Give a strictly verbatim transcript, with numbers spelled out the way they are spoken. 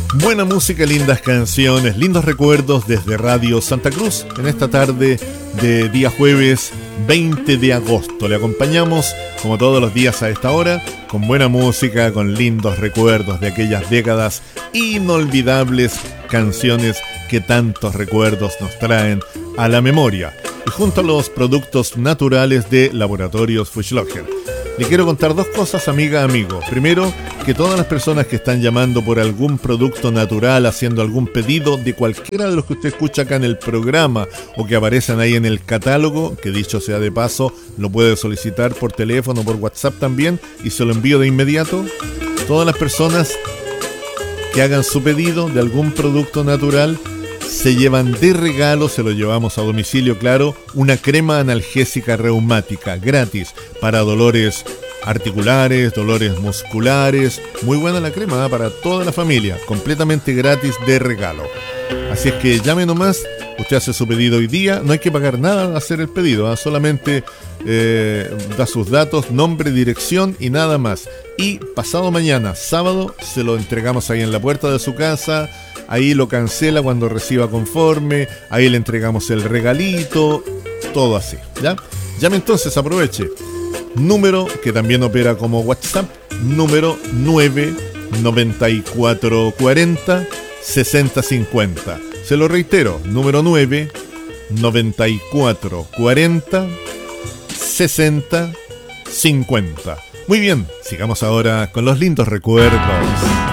Buena música, lindas canciones, lindos recuerdos desde Radio Santa Cruz en esta tarde de día jueves veinte de agosto. Le acompañamos como todos los días a esta hora con buena música, con lindos recuerdos de aquellas décadas inolvidables, canciones que tantos recuerdos nos traen a la memoria. Y junto a los productos naturales de Laboratorios Fuchslocher. Le quiero contar dos cosas, amiga, amigo. Primero, que todas las personas que están llamando por algún producto natural, haciendo algún pedido de cualquiera de los que usted escucha acá en el programa o que aparecen ahí en el catálogo, que dicho sea de paso, lo puede solicitar por teléfono, por WhatsApp también, y se lo envío de inmediato. Todas las personas que hagan su pedido de algún producto natural se llevan de regalo, se lo llevamos a domicilio, claro, una crema analgésica reumática gratis para dolores articulares, dolores musculares. Muy buena la crema, ¿eh? Para toda la familia, completamente gratis de regalo. Así es que llame nomás, usted hace su pedido hoy día, no hay que pagar nada al hacer el pedido, ¿eh? Solamente eh, da sus datos, nombre, dirección y nada más. Y pasado mañana, sábado, se lo entregamos ahí en la puerta de su casa. Ahí lo cancela cuando reciba conforme, ahí le entregamos el regalito, todo así, ¿ya? Llame entonces, aproveche. Número que también opera como WhatsApp, número nueve noventa y cuatro cuarenta sesenta cincuenta. Se lo reitero, número nueve noventa y cuatro cuarenta sesenta cincuenta. Muy bien, sigamos ahora con los lindos recuerdos.